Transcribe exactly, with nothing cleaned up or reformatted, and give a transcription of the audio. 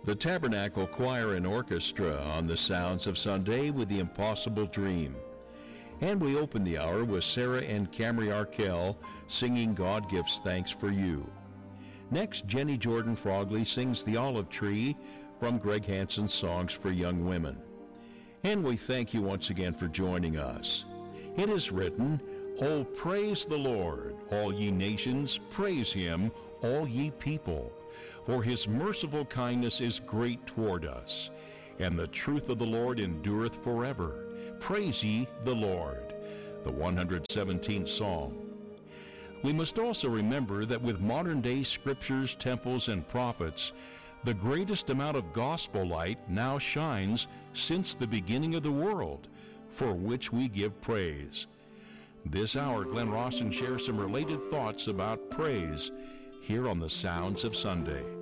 The Tabernacle Choir and Orchestra on the Sounds of Sunday with The Impossible Dream. And we open the hour with Sarah and Camry Arkell singing God Gives Thanks for You. Next, Jenny Jordan Frogley sings The Olive Tree from Greg Hansen's Songs for Young Women. And we thank you once again for joining us. It is written, "Oh, praise the Lord, all ye nations, praise him, all ye people. For his merciful kindness is great toward us, and the truth of the Lord endureth forever. Praise ye the Lord." The one hundred seventeenth Psalm. We must also remember that with modern-day scriptures, temples, and prophets, the greatest amount of gospel light now shines since the beginning of the world, for which we give praise. This hour, Glenn Rawson shares some related thoughts about praise here on the Sounds of Sunday.